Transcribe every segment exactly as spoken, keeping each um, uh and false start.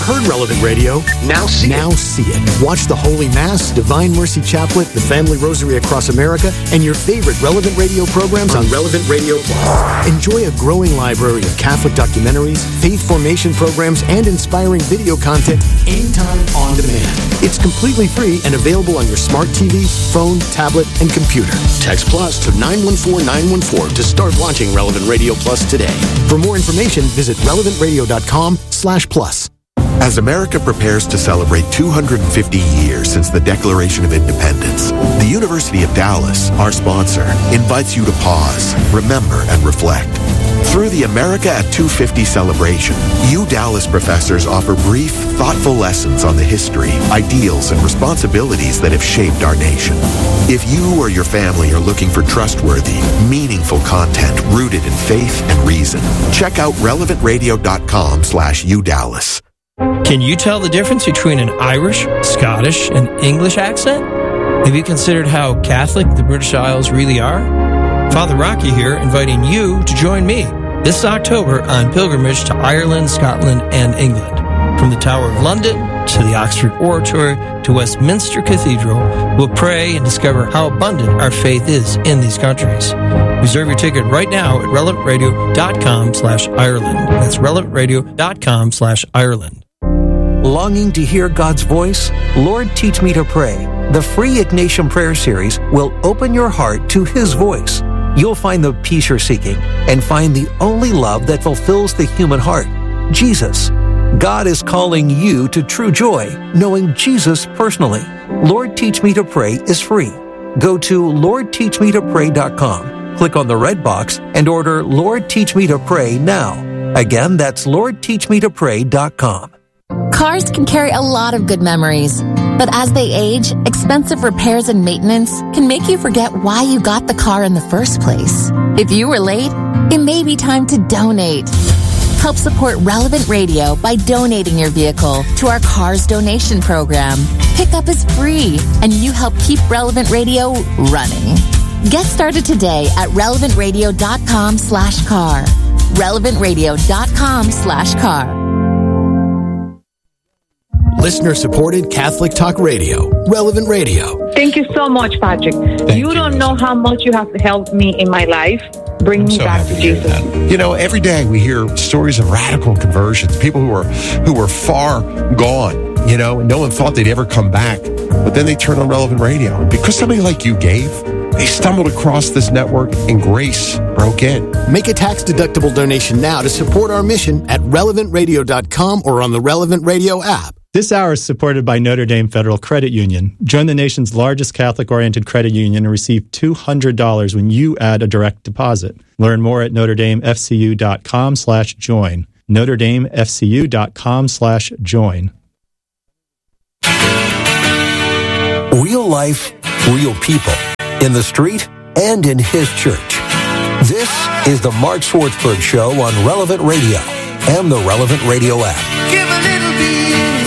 heard Relevant Radio? Now see now it. see it. Watch the Holy Mass, Divine Mercy Chaplet, the Family Rosary Across America, and your favorite Relevant Radio programs on Relevant Radio Plus. Enjoy a growing library of Catholic documentaries, faith formation programs, and inspiring video content anytime on demand. It's completely free and available on your smart T V, phone, tablet, and computer. Text Plus to nine one four nine one four to start watching Relevant Radio Plus today. For more information, visit relevant radio dot com slash plus. As America prepares to celebrate two hundred fifty years since the Declaration of Independence, the University of Dallas, our sponsor, invites you to pause, remember, and reflect. Through the America at two fifty celebration, U Dallas professors offer brief, thoughtful lessons on the history, ideals, and responsibilities that have shaped our nation. If you or your family are looking for trustworthy, meaningful content rooted in faith and reason, check out relevant radio dot com slash U Dallas. Can you tell the difference between an Irish, Scottish, and English accent? Have you considered how Catholic the British Isles really are? Father Rocky here, inviting you to join me this October on pilgrimage to Ireland, Scotland, and England. From the Tower of London to the Oxford Oratory to Westminster Cathedral, we'll pray and discover how abundant our faith is in these countries. Reserve your ticket right now at relevant radio dot com slash Ireland. That's relevant radio dot com slash Ireland. Longing to hear God's voice? Lord, Teach Me to Pray. The free Ignatian Prayer Series will open your heart to His voice. You'll find the peace you're seeking and find the only love that fulfills the human heart, Jesus. God is calling you to true joy, knowing Jesus personally. Lord, Teach Me to Pray is free. Go to lord teach me to pray dot com, click on the red box, and order Lord, Teach Me to Pray now. Again, that's lord teach me to pray dot com. Cars can carry a lot of good memories, but as they age, expensive repairs and maintenance can make you forget why you got the car in the first place. If you were late, it may be time to donate. Help support Relevant Radio by donating your vehicle to our Cars Donation Program. Pickup is free, and you help keep Relevant Radio running. Get started today at relevant radio dot com slash car. relevant radio dot com slash car. Listener-supported Catholic Talk Radio, Relevant Radio. Thank you so much, Patrick. Thank you you. don't know how much you have helped me in my life. Bring I'm me so back happy to hear Jesus. that. You know, every day we hear stories of radical conversions, people who are who were far gone, you know, and no one thought they'd ever come back. But then they turn on Relevant Radio. And because somebody like you gave, they stumbled across this network and grace broke in. Make a tax-deductible donation now to support our mission at relevant radio dot com or on the Relevant Radio app. This hour is supported by Notre Dame Federal Credit Union. Join the nation's largest Catholic-oriented credit union and receive two hundred dollars when you add a direct deposit. Learn more at notre dame f c u dot com slash join. notre dame f c u dot com slash join. Real life, real people, in the street and in His church. This is the Mark Swartzberg Show on Relevant Radio and the Relevant Radio app. Give a little bit.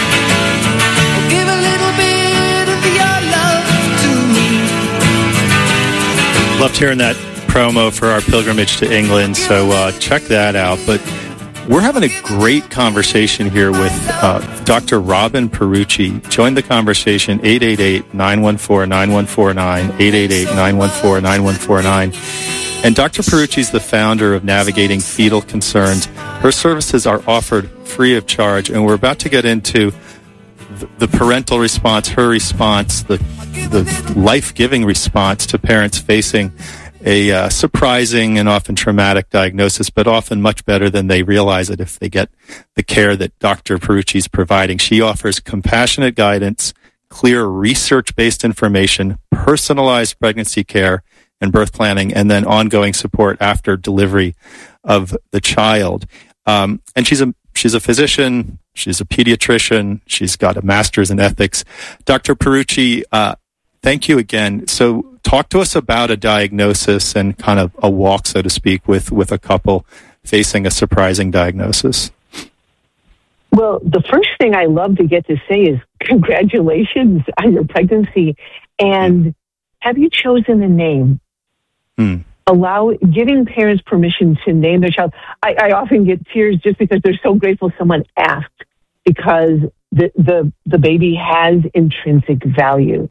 Loved hearing that promo for our pilgrimage to England, so uh, check that out. But we're having a great conversation here with uh, Doctor Robin Pierucci. Join the conversation, eight eight eight, nine one four, nine one four nine, eight eight eight, nine one four, nine one four nine. And Doctor Pierucci is the founder of Navigating Fetal Concerns. Her services are offered free of charge, and we're about to get into the parental response, her response, the the life-giving response to parents facing a uh, surprising and often traumatic diagnosis, but often much better than they realize it if they get the care that Doctor Pierucci is providing. She offers compassionate guidance, clear research-based information, personalized pregnancy care and birth planning, and then ongoing support after delivery of the child. Um, and she's a She's a physician. She's a pediatrician. She's got a master's in ethics. Doctor Pierucci, uh, thank you again. So talk to us about a diagnosis and kind of a walk, so to speak, with, with a couple facing a surprising diagnosis. Well, the first thing I love to get to say is congratulations on your pregnancy. And have you chosen a name? Hmm. Allow giving parents permission to name their child. I, I often get tears just because they're so grateful someone asked. because the the, the baby has intrinsic value.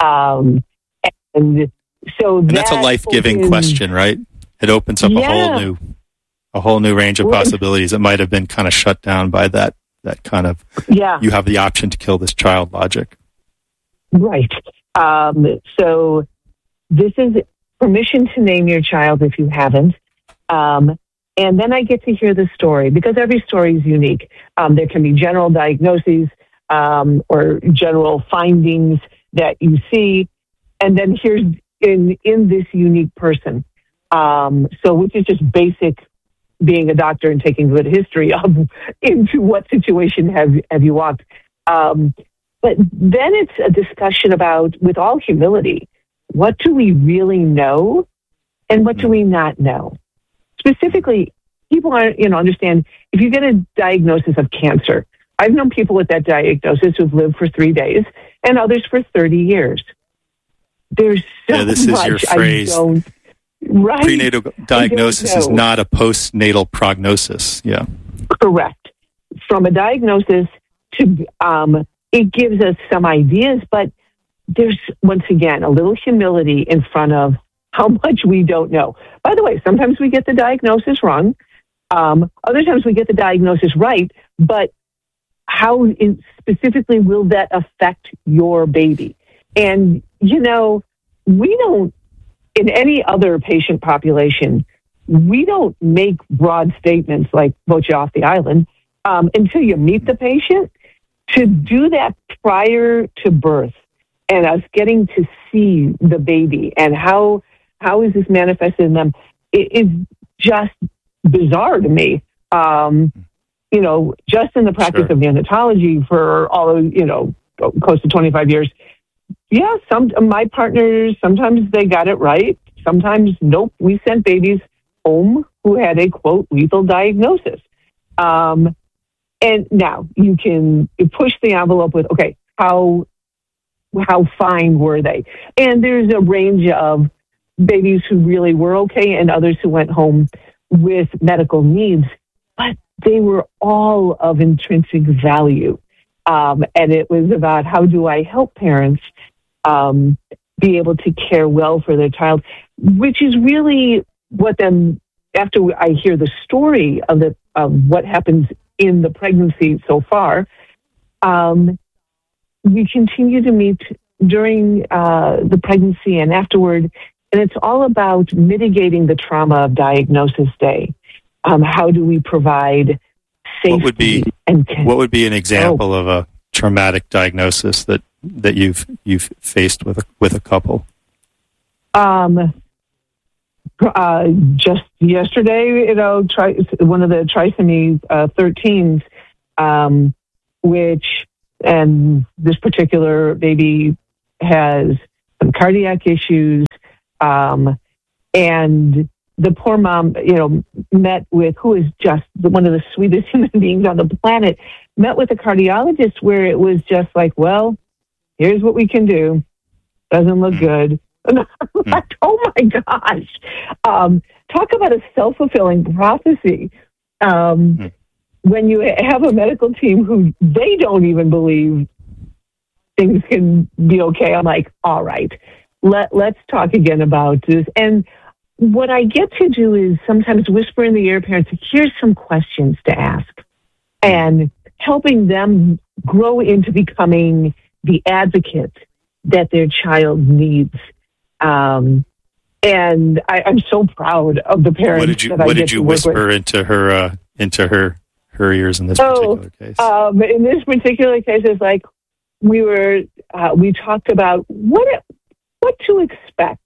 Um, and so and that that's a life-giving opens, question, right? It opens up yeah. a whole new a whole new range of possibilities that might have been kind of shut down by that that kind of yeah. you have the option to kill this child logic. Right. Um, so this is permission to name your child if you haven't. Um, and then I get to hear the story because every story is unique. Um, there can be general diagnoses um, or general findings that you see. And then here's in, in this unique person. Um, so which is just basic being a doctor and taking good history of into what situation have, have you walked. Um, but then it's a discussion about, with all humility, what do we really know and what do we not know? Specifically, people aren't, you know, understand if you get a diagnosis of cancer, I've known people with that diagnosis who've lived for three days and others for thirty years. There's so yeah, this much is your phrase. I don't, right? Prenatal diagnosis is not a postnatal prognosis. Yeah. Correct. From a diagnosis to, um, it gives us some ideas, but there's, once again, a little humility in front of how much we don't know. By the way, sometimes we get the diagnosis wrong. Um, other times we get the diagnosis right, but how in, specifically will that affect your baby? And, you know, we don't, in any other patient population, we don't make broad statements like vote you off the island um, until you meet the patient. To do that prior to birth and us getting to see the baby and how how is this manifested in them, it is just bizarre to me. Um, you know, just in the practice Sure. of neonatology for all of, you know, close to twenty-five years. Yeah, some my partners, sometimes they got it right. Sometimes, nope, we sent babies home who had a, quote, lethal diagnosis. Um, and now you can push the envelope with, okay, how how fine were they? And there's a range of babies who really were okay and others who went home with medical needs, but they were all of intrinsic value. Um, and it was about how do I help parents um, be able to care well for their child, which is really what then, after I hear the story of the of what happens in the pregnancy so far, um, we continue to meet during uh, the pregnancy and afterward, and it's all about mitigating the trauma of diagnosis day. Um, how do we provide safety? What would be and what would be an example oh. of a traumatic diagnosis that, that you've you've faced with a, with a couple? Um, uh, just yesterday, you know, tri- one of the trisomy uh, thirteens, um, which, and this particular baby has some cardiac issues, um, and the poor mom, you know, met with, who is just one of the sweetest human beings on the planet, met with a cardiologist where it was just like, well, here's what we can do. Doesn't look good. And I'm like, oh my gosh. Um, talk about a self-fulfilling prophecy. Um, mm. When you have a medical team who they don't even believe things can be okay, I'm like, all right, let, let's talk again about this. And what I get to do is sometimes whisper in the ear of parents, here's some questions to ask, and helping them grow into becoming the advocate that their child needs. Um, and I, I'm so proud of the parents. What did you that I What get did you to work whisper with. into her uh, into her her ears in this oh, particular case? Um, in this particular case, it's like we were uh, we talked about what what to expect,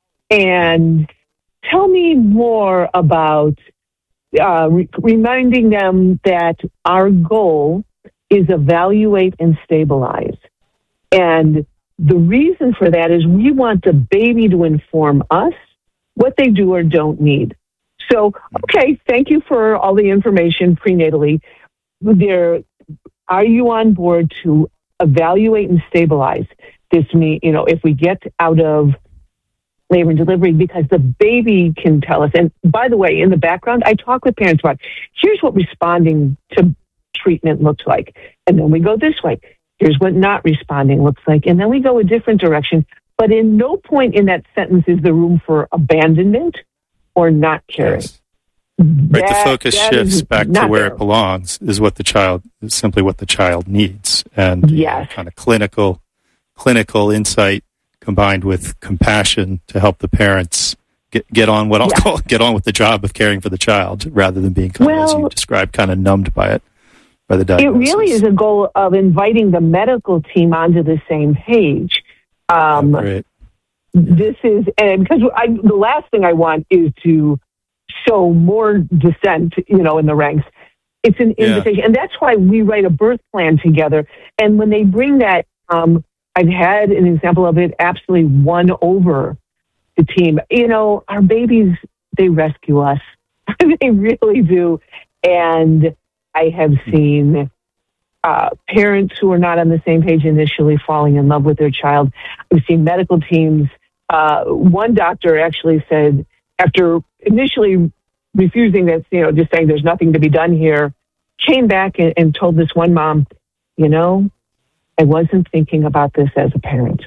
and tell me more about uh, re- reminding them that our goal is evaluate and stabilize. And the reason for that is we want the baby to inform us what they do or don't need. So, okay, thank you for all the information prenatally. There, are you on board to evaluate and stabilize this? Me, you know, if we get out of labor and delivery, because the baby can tell us. And by the way, in the background, I talk with parents about, here's what responding to treatment looks like. And then we go this way. Here's what not responding looks like. And then we go a different direction. But in no point in that sentence is there room for abandonment or not caring. Yes. Right, That- the focus that shifts is back to not where there. it belongs. Is what the child is simply what the child needs, and you know, Yes. kind of clinical, clinical insight combined with compassion to help the parents get get on what I'll Yeah. call get on with the job of caring for the child, rather than being kind of, as you Well- described, kind of numbed by it, by the It diagnosis. really is a goal of inviting the medical team onto the same page. Um, Great. this is, and because I, the last thing I want is to show more dissent, you know, in the ranks. It's an Yeah. invitation. And that's why we write a birth plan together. And when they bring that, um, I've had an example of it absolutely won over the team. You know, our babies, they rescue us. They really do. And I have seen uh, parents who are not on the same page initially falling in love with their child. I've seen medical teams. Uh, one doctor actually said, after initially refusing this, you know, just saying there's nothing to be done here, came back and, and told this one mom, you know, I wasn't thinking about this as a parent.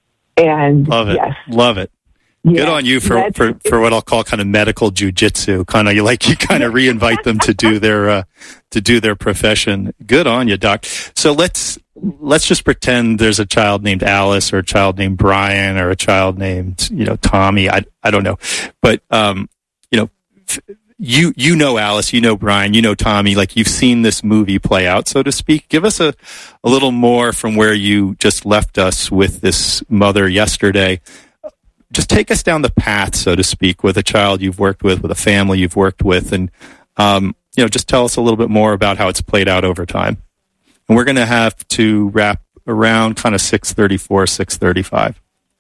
And Love it. yes, Love it. yes, Good on you for, that's- for, for what I'll call kind of medical jujitsu. Kind of you like you kind of reinvite them to do their uh, to do their profession. Good on you, Doc. So let's let's just pretend there's a child named Alice or a child named Brian or a child named you know Tommy. I I don't know, but um, you know. F- You you know Alice, you know Brian, you know Tommy, like you've seen this movie play out, so to speak. Give us a, a little more from where you just left us with this mother yesterday. Just take us down the path, so to speak, with a child you've worked with, with a family you've worked with, and um, you know, just tell us a little bit more about how it's played out over time. And we're going to have to wrap around kind of six thirty-four, six thirty-five.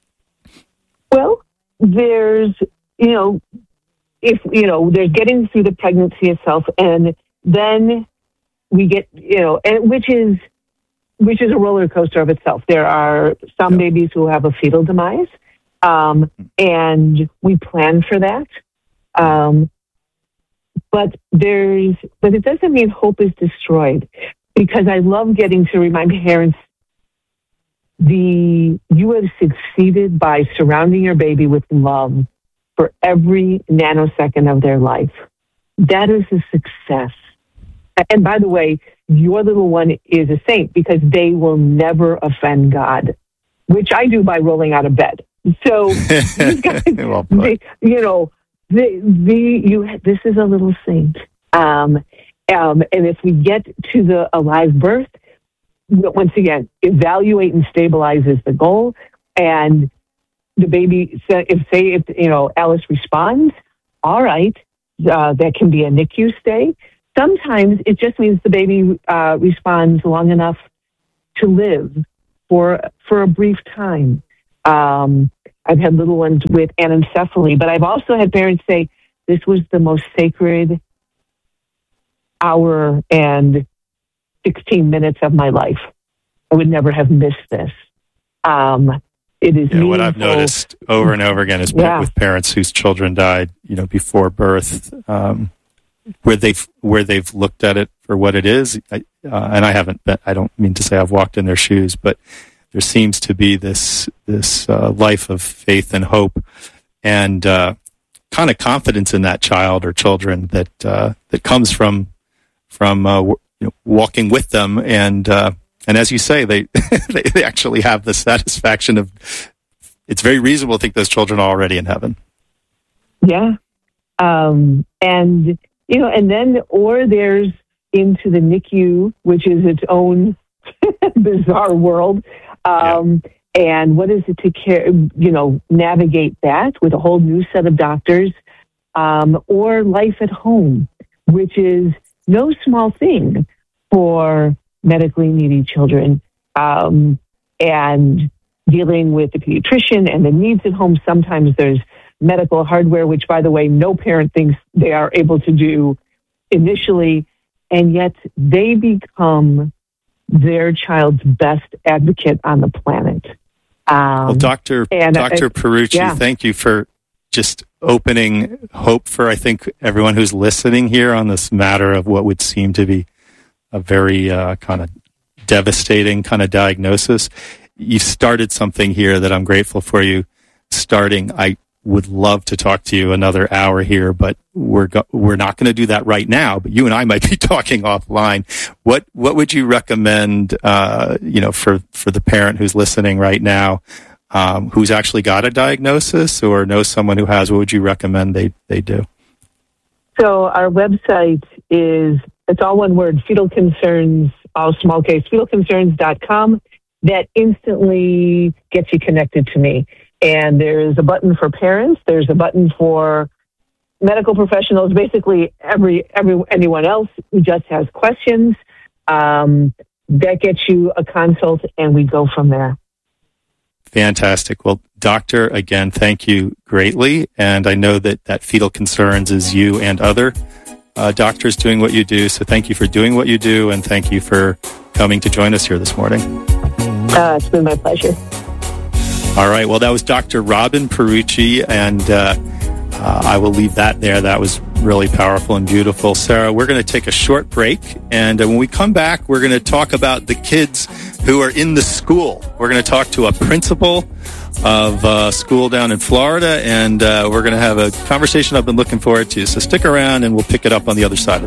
Well, there's, you know, if, you know, there's getting through the pregnancy itself, and then we get, you know, and which is, which is a roller coaster of itself. There are some babies who have a fetal demise, um, and we plan for that. Um, but there's, but it doesn't mean hope is destroyed, because I love getting to remind parents the, you have succeeded by surrounding your baby with love for every nanosecond of their life. That is a success. And by the way, your little one is a saint, because they will never offend God, which I do by rolling out of bed. So, these guys, Well put. they, you know, the, the, you, this is a little saint. Um, um, and if we get to the alive birth, once again, evaluate and stabilize is the goal. And the baby, if say, if, you know, Alice responds, all right, uh, that can be a N I C U stay. Sometimes it just means the baby uh, responds long enough to live for for a brief time. Um, I've had little ones with anencephaly, but I've also had parents say, this was the most sacred hour and sixteen minutes of my life. I would never have missed this. Um, it is Yeah, what I've meaningful. noticed over and over again is Yeah. with parents whose children died, you know, before birth, um, where they've where they've looked at it for what it is. I, uh, and I haven't been, I don't mean to say I've walked in their shoes, but there seems to be this this uh, life of faith and hope, and uh, kind of confidence in that child or children that uh, that comes from from uh, w- you know, walking with them, and uh, and as you say, they, they they actually have the satisfaction of. It's very reasonable to think those children are already in heaven. Yeah. Um, and, you know, and then, or there's into the N I C U, which is its own bizarre world. Um, yeah. And what is it to care, you know, navigate that with a whole new set of doctors, um, or life at home, which is no small thing for medically needy children. Um, and dealing with the pediatrician and the needs at home. Sometimes there's medical hardware, which, by the way, no parent thinks they are able to do initially, and yet they become their child's best advocate on the planet. Um, well, Doctor and, Doctor uh, Perucci, yeah. thank you for just opening hope for, I think, everyone who's listening here on this matter of what would seem to be a very uh, kind of devastating kind of diagnosis. You started something here that I'm grateful for you starting. I would love to talk to you another hour here, but we're go- we're not going to do that right now. But you and I might be talking offline. What what would you recommend? Uh, you know, for for the parent who's listening right now, um, who's actually got a diagnosis or knows someone who has. What would you recommend they they do? So our website is, it's all one word, fetal concerns, all small case, fetal concerns dot com. That instantly gets you connected to me. And there's a button for parents. There's a button for medical professionals, basically every, every anyone else who just has questions. Um, that gets you a consult, and we go from there. Fantastic. Well, Doctor, again, thank you greatly. And I know that, that Fetal Concerns is you and other uh, doctors doing what you do. So thank you for doing what you do, and thank you for coming to join us here this morning. Uh, it's been my pleasure. All right. Well, that was Doctor Robin Pierucci, and uh, uh, I will leave that there. That was really powerful and beautiful. Sarah, we're going to take a short break, and uh, when we come back, we're going to talk about the kids who are in the school. We're going to talk to a principal of a school down in Florida, and uh, we're going to have a conversation I've been looking forward to. So stick around, and we'll pick it up on the other side of